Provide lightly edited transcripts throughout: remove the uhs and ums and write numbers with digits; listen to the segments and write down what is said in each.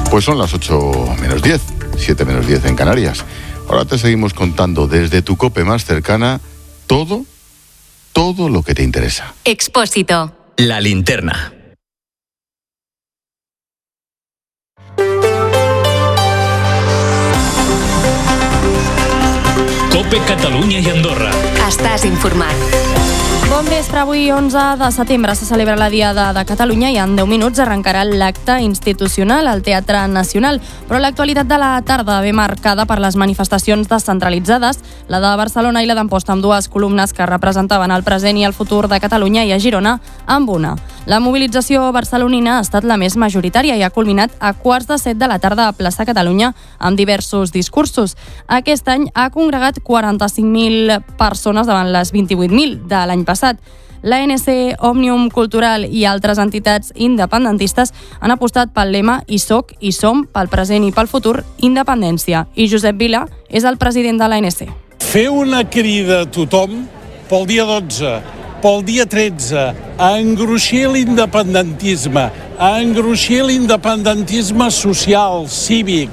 Pues son las 8 menos 10, 7 menos 10 en Canarias. Ahora te seguimos contando desde tu COPE más cercana todo lo que te interesa. Expósito. La linterna. COPE Catalunya i Andorra. Estàs informat. Bon vespre, avui 11 de setembre se celebra la Diada de Catalunya i en 10 minuts arrencarà l'acte institucional al Teatre Nacional. Però l'actualitat de la tarda ve marcada per les manifestacions descentralitzades, la de Barcelona i la d'Amposta, amb dues columnes que representaven el present i el futur de Catalunya, i a Girona amb una. La mobilització barcelonina ha estat la més majoritària i ha culminat a 6:45 de la tarda a Plaça Catalunya amb diversos discursos. Aquest any ha congregat 45.000 persones davant les 28.000 de l'any passat. L'ANC, Òmnium Cultural i altres entitats independentistes han apostat pel lema "Hi soc, hi som, pel present i pel futur, independència". I Josep Vila és el president de l'ANC. Fer una crida a tothom pel dia 12, pel dia 13, a engruixir l'independentisme, social, cívic,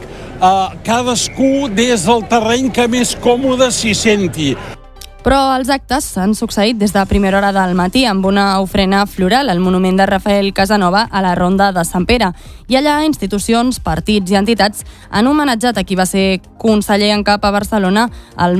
cadascú des del terreny que més còmode s'hi senti. Però els actes s'han succeït des de primera hora del matí amb una ofrena floral al monument de Rafael Casanova a la Ronda de Sant Pere. I allà institucions, partits i entitats han homenatjat a qui va ser conseller en cap a Barcelona el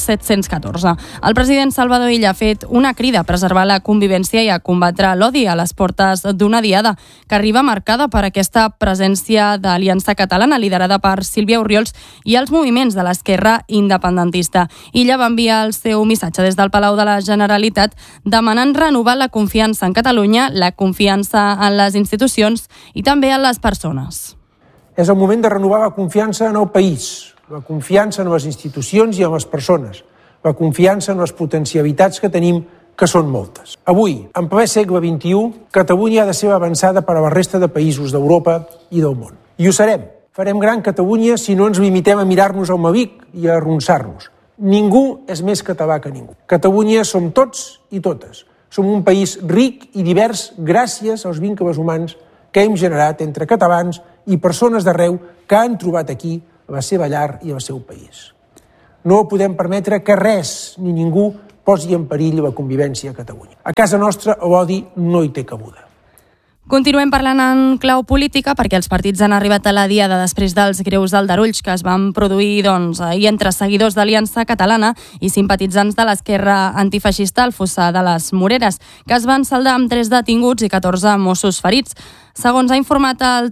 1714. El president Salvador Illa ha fet una crida a preservar la convivència i a combatre l'odi a les portes d'una diada que arriba marcada per aquesta presència d'Aliança Catalana liderada per Sílvia Orriols i els moviments de l'esquerra independentista. Illa va enviar el seu missatge des del Palau de la Generalitat demanant renovar la confiança en Catalunya, la confiança en les institucions i també en les persones. És el moment de renovar la confiança en el país, la confiança en les institucions i en les persones, la confiança en les potencialitats que tenim, que són moltes. Avui, en ple segle XXI, Catalunya ha de ser avançada per a la resta de països d'Europa i del món. I ho serem. Farem gran Catalunya si no ens limitem a mirar-nos al Mavic i a arronsar-nos. Ningú és més català que ningú. Catalunya som tots i totes. Som un país ric i divers gràcies als vincles humans que hem generat entre catalans i persones d'arreu que han trobat aquí la seva llar i el seu país. No podem permetre que res ni ningú posi en perill la convivència a Catalunya. A casa nostra l'odi no hi té cabuda. Continuem parlant en clau política perquè els partits han arribat a la Diada després dels greus aldarulls que es van produir ahir entre seguidors d'Aliança Catalana i simpatitzants de l'esquerra antifeixista al Fossar de les Moreres, que es van saldar amb 3 detinguts i 14 Mossos ferits. Segons ha informat el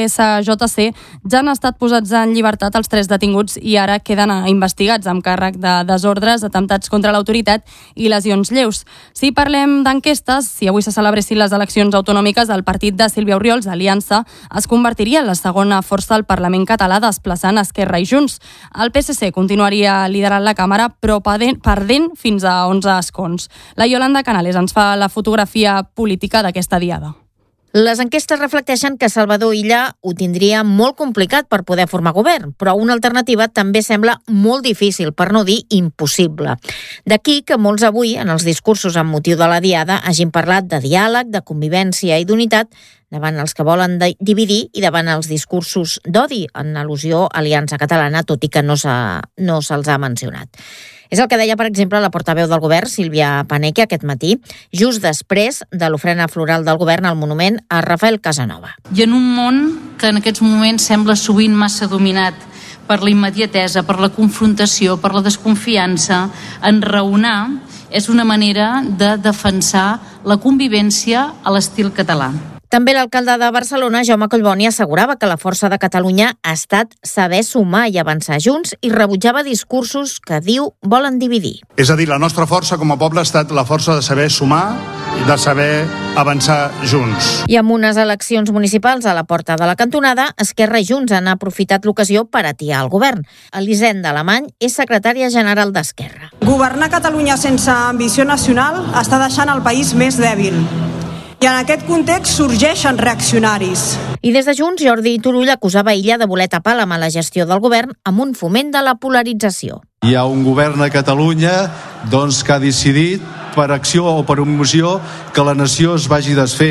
TSJC, ja han estat posats en llibertat els 3 detinguts i ara queden investigats amb càrrec de desordres, atemptats contra l'autoritat i lesions lleus. Si parlem d'enquestes, si avui se celebressin les eleccions autonòmiques, el partit de Sílvia Orriols, Aliança, es convertiria en la segona força al Parlament català desplaçant Esquerra i Junts. El PSC continuaria liderant la Càmera, però perdent fins a 11 escons. La Iolanda Canales ens fa la fotografia política d'aquesta Diada. Les enquestes reflecteixen que Salvador Illa ho tindria molt complicat per poder formar govern, però una alternativa també sembla molt difícil, per no dir impossible. D'aquí que molts avui, en els discursos amb motiu de la Diada, hagin parlat de diàleg, de convivència i d'unitat davant els que volen dividir i davant els discursos d'odi, en al·lusió a Aliança Catalana, tot i que no se'ls ha mencionat. És el que deia, per exemple, la portaveu del govern, Sílvia Paneque, aquest matí, just després de l'ofrena floral del govern al monument a Rafael Casanova. I en un món que en aquests moments sembla sovint massa dominat per la immediatesa, per la confrontació, per la desconfiança, enraonar és una manera de defensar la convivència a l'estil català. També l'alcalde de Barcelona, Jaume Collboni, assegurava que la força de Catalunya ha estat saber sumar i avançar junts i rebutjava discursos que, diu, volen dividir. És a dir, la nostra força com a poble ha estat la força de saber sumar i de saber avançar junts. I amb unes eleccions municipals a la porta de la cantonada, Esquerra i Junts han aprofitat l'ocasió per atiar el govern. Elisenda Alemany és secretària general d'Esquerra. Governar Catalunya sense ambició nacional està deixant el país més dèbil. I en aquest context sorgeixen reaccionaris. I des de Junts, Jordi Turull acusava Illa de voler tapar la mala gestió del govern amb un foment de la polarització. Hi ha un govern a Catalunya que ha decidit per acció o per omissió que la nació es vagi desfent.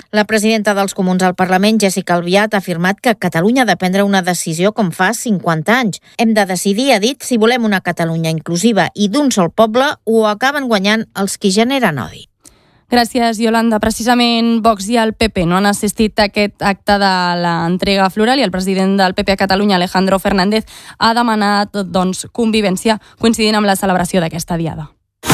La presidenta dels Comuns al Parlament, Jéssica Albiach, ha afirmat que Catalunya ha de prendre una decisió com fa 50 anys. Hem de decidir, ha dit, si volem una Catalunya inclusiva i d'un sol poble o acaben guanyant els qui generen odi. Gràcies, Yolanda. Precisament Vox i el PP no han assistit a aquest acte de l'entrega floral i el president del PP a Catalunya, Alejandro Fernández, ha demanat convivència coincidint amb la celebració d'aquesta diada.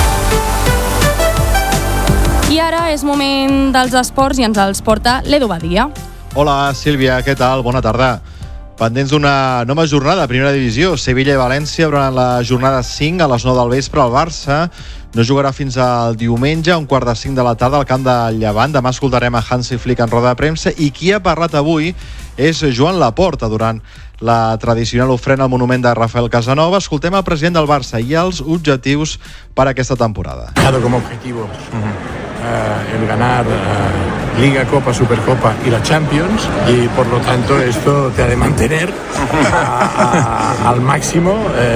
I ara és moment dels esports i ens els porta l'Edu Badia. Hola, Sílvia, què tal? Bona tarda. Pendents d'una nova jornada a primera divisió, Sevilla i València durant la jornada 5 a les 9 del vespre. El Barça no jugarà fins al diumenge a 4:45 de la tarda al camp del Llevant. Demà escoltarem a Hansi Flick en roda de premsa i qui ha parlat avui és Joan Laporta durant la tradicional ofrena al monument de Rafael Casanova. Escoltem el president del Barça i els objectius per a aquesta temporada. Como objetivo el ganar Liga, Copa, Supercopa y la Champions, y por lo tanto esto te ha de mantener al máximo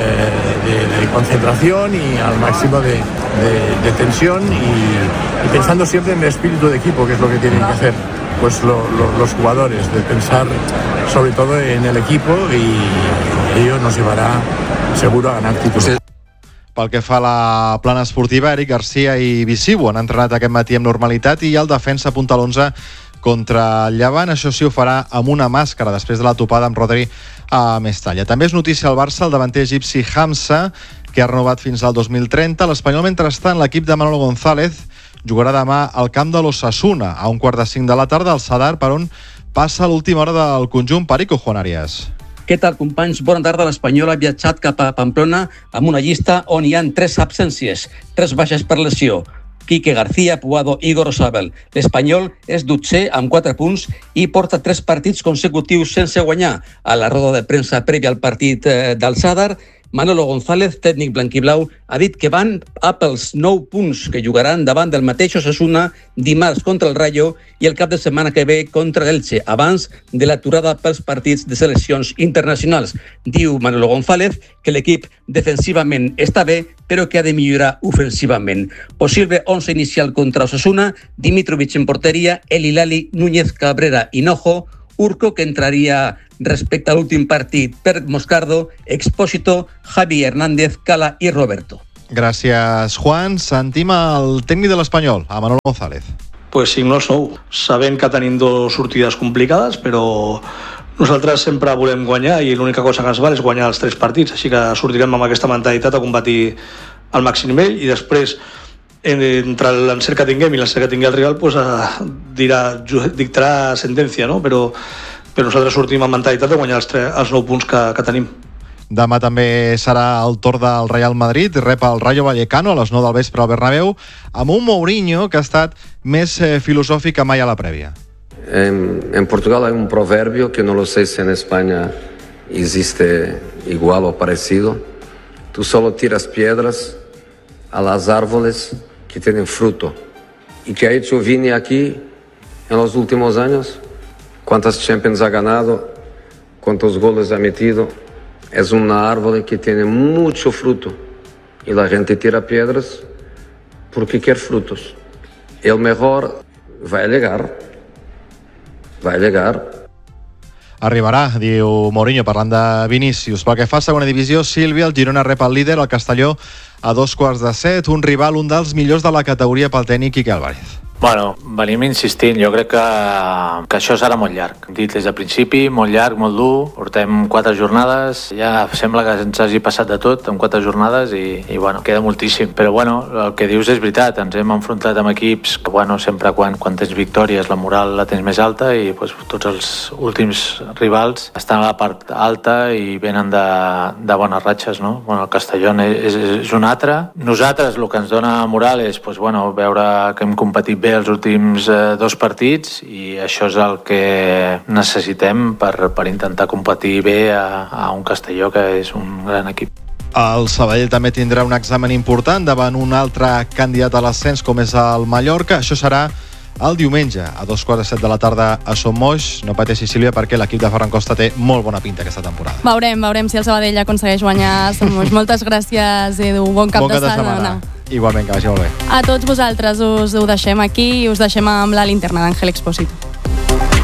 de concentración y al máximo de tensión y pensando siempre en el espíritu de equipo, que es lo que tienen que hacer pues los jugadores, de pensar sobre todo en el equipo, y ello nos llevará seguro a ganar títulos. Pel que fa a la plana esportiva, Eric Garcia i Visiu han entrenat aquest matí amb normalitat i el defensa apunta l'11 contra el Llevant. Això sí, ho farà amb una màscara després de la topada amb Rodri a Mestalla. També és notícia al Barça el davanter egipci Hamza, que ha renovat fins al 2030. L'Espanyol, mentrestant, l'equip de Manolo González jugarà demà al camp de l'Osasuna a 4:45 de la tarda al Sadar, per on passa l'última hora del conjunt. Perico, Juan Arias. Què tal, companys? Bona tarda. L'Espanyol ha viatjat cap a Pamplona amb una llista on hi ha 3 absències, 3 baixes per lesió. Quique García, Puado i Gorosabel. L'Espanyol és 12è amb 4 punts i porta 3 partits consecutius sense guanyar. A la roda de premsa prèvia al partit del Sadar, Manolo González, tècnic blanquiblau, ha dit que van a pels 9 punts que jugaran davant del mateix Osasuna dimarts contra el Rayo i el cap de setmana que ve contra l'Elche, abans de l'aturada pels partits de seleccions internacionals. Diu Manolo González que l'equip defensivament està bé, però que ha de millorar ofensivament. Possible 11 inicial contra Osasuna, Dimitrovic en porteria, El Hilali, Núñez, Cabrera i Nojo, Urco, que entraria respecte a l'últim partit, per Moscardo, Expósito, Javi Hernández, Cala i Roberto. Gràcies, Juan. Sentim el tècnic de l'Espanyol, a Manolo González. Pues signos nou. Sabem que tenim 2 sortides complicades, però nosaltres sempre volem guanyar i l'única cosa que ens val és guanyar els 3 partits, així que sortirem amb aquesta mentalitat a competir al màxim nivell i després entre l'encert que tinguem i l'encert que tingui el rival pues, dictarà sentència, no? Però nosaltres sortim amb mentalitat de guanyar els 9 punts que tenim. Demà també serà el torn del Real Madrid, rep el Rayo Vallecano a les 9 del vespre al Bernabéu, amb un Mourinho que ha estat més filosòfic que mai a la prèvia. En Portugal hay un proverbio que no lo sé si en España existe igual o parecido. Tú solo tiras piedras a las árboles que tienen fruto. ¿Y qué ha hecho Vini aquí en los últimos años? ¿Cuántas Champions ha ganado? ¿Cuántos goles ha metido? Es una árbol que tiene mucho fruto y la gente tira piedras porque quiere frutos. El mejor va a llegar. Arribarà, diu Mourinho, parlant de Vinícius. Pel que fa a segona divisió, Sílvia, el Girona rep el líder, el Castelló, a 6:45, un rival, un dels millors de la categoria pel tècnic Quique Álvarez. Bueno, venim insistint, jo crec que això serà molt llarg. Hem dit des del principi, molt llarg, molt dur, portem 4 jornades, ja sembla que ens hagi passat de tot en 4 jornades i bueno, queda moltíssim. Però bueno, el que dius és veritat, ens hem enfrontat amb equips que bueno, sempre quan tens victòries la moral la tens més alta i pues, tots els últims rivals estan a la part alta i venen de bones ratxes, no? Bueno, el Castelló és un altre. Nosaltres el que ens dona moral és pues, bueno, veure que hem competit bé els últims 2 partits i això és el que necessitem per intentar competir bé a un Castelló que és un gran equip. El Sabadell també tindrà un examen important davant un altre candidat a l'ascens com és el Mallorca. Això serà el diumenge a 2:15 de la tarda a Son Moix. No pateixi, Sílvia, perquè l'equip de Ferran Costa té molt bona pinta aquesta temporada. Veurem si el Sabadell aconsegueix guanyar Son Moix. Moltes gràcies, Edu. Bon cap de setmana. Igualment, que vagi molt bé. A tots vosaltres us ho deixem aquí i us deixem amb la linterna d'Àngel Expósito.